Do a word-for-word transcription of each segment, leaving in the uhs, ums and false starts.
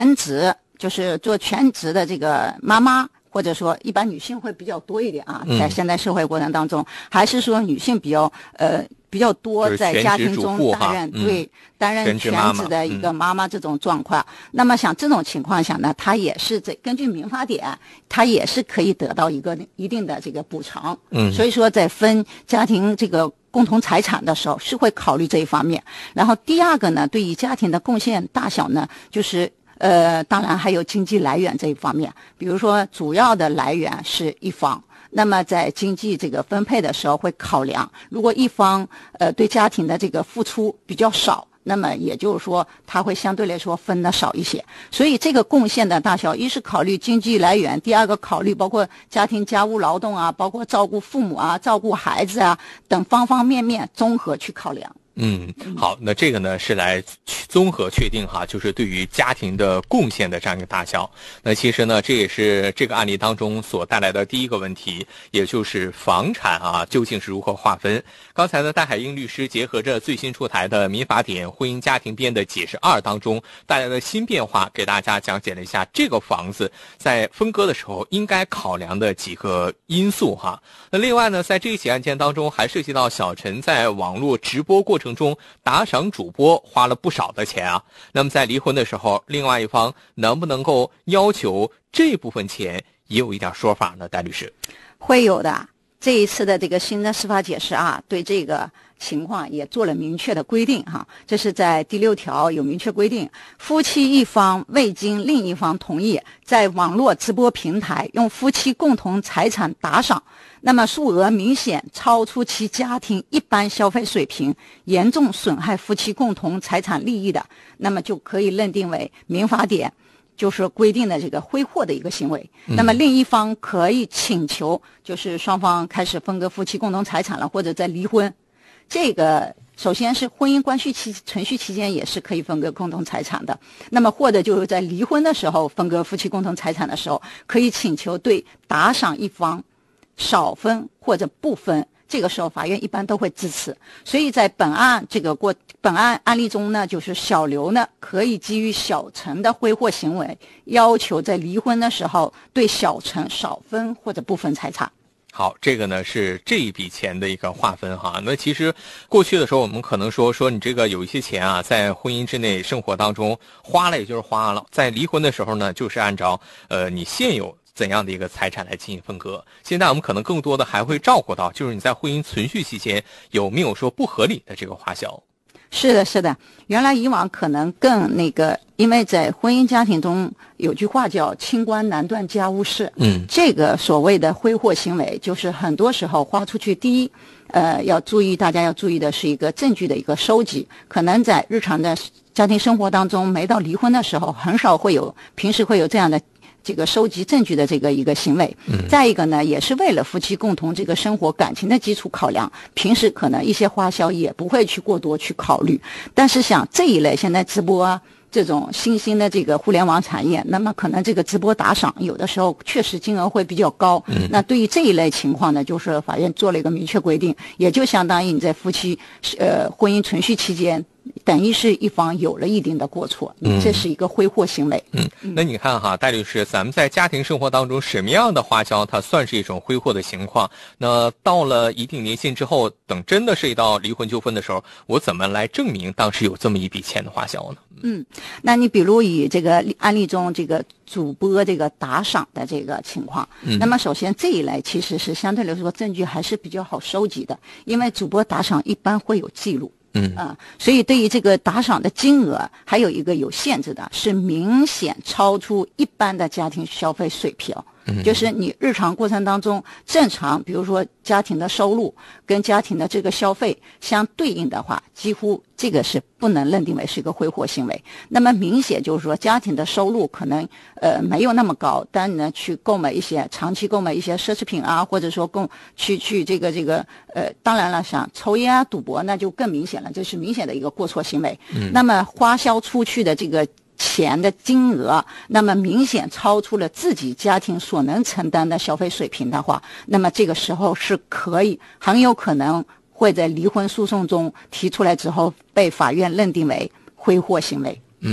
职，就是做全职的这个妈妈，或者说一般女性会比较多一点啊，在现代社会过程当中，嗯、还是说女性比较呃比较多在家庭中担任、嗯、对担任全职的一个妈妈这种状况。嗯、那么像这种情况下呢，她也是在根据民法典，她也是可以得到一个一定的这个补偿。嗯，所以说在分家庭这个共同财产的时候是会考虑这一方面。然后第二个呢，对于家庭的贡献大小呢，就是呃，当然还有经济来源这一方面，比如说主要的来源是一方，那么在经济这个分配的时候会考量，如果一方呃对家庭的这个付出比较少，那么也就是说他会相对来说分的少一些。所以这个贡献的大小，一是考虑经济来源，第二个考虑包括家庭家务劳动啊，包括照顾父母啊，照顾孩子啊等方方面面综合去考量。 嗯，好，那这个呢是来综合确定哈，就是对于家庭的贡献的这样一个大小。那其实呢，这也是这个案例当中所带来的第一个问题，也就是房产啊究竟是如何划分。刚才呢，戴海英律师结合着最新出台的民法典婚姻家庭编的解释二当中带来的新变化，给大家讲解了一下这个房子在分割的时候应该考量的几个因素哈。那另外呢，在这一起案件当中还涉及到小陈在网络直播过程中打赏主播花了不少的钱啊。那么在离婚的时候，另外一方能不能够要求这部分钱也有一点说法呢？戴律师， 会有的。这一次的这个新的司法解释啊，对这个情况也做了明确的规定哈。这是在第六条有明确规定，夫妻一方未经另一方同意，在网络直播平台用夫妻共同财产打赏，那么数额明显超出其家庭一般消费水平，严重损害夫妻共同财产利益的，那么就可以认定为民法典就是规定的这个挥霍的一个行为。嗯、那么另一方可以请求，就是双方开始分割夫妻共同财产了，或者在离婚。这个首先是婚姻关系期程序期间也是可以分割共同财产的。那么或者就是在离婚的时候分割夫妻共同财产的时候，可以请求对打赏一方少分或者不分。这个时候法院一般都会支持。所以在本案这个过本案案例中呢，就是小刘呢可以基于小陈的挥霍行为，要求在离婚的时候对小陈少分或者不分财产。 好，这个呢是这一笔钱的一个划分哈。那其实过去的时候我们可能说说你这个有一些钱啊，在婚姻之内生活当中花了也就是花了，在离婚的时候呢，就是按照呃你现有怎样的一个财产来进行分割。现在我们可能更多的还会照顾到，就是你在婚姻存续期间有没有说不合理的这个花销。 是的，是的，原来以往可能更那个，因为在婚姻家庭中有句话叫清官难断家务事。嗯，这个所谓的挥霍行为，就是很多时候花出去，第一，呃，要注意，大家要注意的是一个证据的一个收集，可能在日常的家庭生活当中，没到离婚的时候，很少会有，平时会有这样的这个收集证据的这个一个行为。嗯，再一个呢，也是为了夫妻共同这个生活感情的基础考量，平时可能一些花销也不会去过多去考虑。但是像这一类现在直播啊这种新兴的这个互联网产业，那么可能这个直播打赏有的时候确实金额会比较高。嗯，那对于这一类情况呢，就是法院做了一个明确规定，也就相当于你在夫妻呃婚姻存续期间，等于是一方有了一定的过错，嗯，这是一个挥霍行为。 嗯，那你看哈，戴律师，咱们在家庭生活当中什么样的花销它算是一种挥霍的情况？那到了一定年限之后，等真的涉及到离婚纠纷的时候，我怎么来证明当时有这么一笔钱的花销呢？ 嗯，那你比如以这个案例中这个主播这个打赏的这个情况，嗯，那么首先这一类其实是相对来说证据还是比较好收集的，因为主播打赏一般会有记录。嗯啊，所以对于这个打赏的金额，还有一个有限制的，是明显超出一般的家庭消费水平。嗯，就是你日常过程当中正常，比如说家庭的收入跟家庭的这个消费相对应的话，几乎这个是不能认定为是一个挥霍行为。那么明显就是说家庭的收入可能呃没有那么高，但呢去购买一些长期购买一些奢侈品啊，或者说购去去这个这个呃，当然了，像抽烟啊、赌博那就更明显了，这是明显的一个过错行为。嗯，那么花销出去的这个钱的金额，那么明显超出了自己家庭所能承担的消费水平的话，那么这个时候是可以很有可能会在离婚诉讼中提出来之后被法院认定为挥霍行为。 嗯，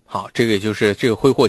好，这个就是这个挥霍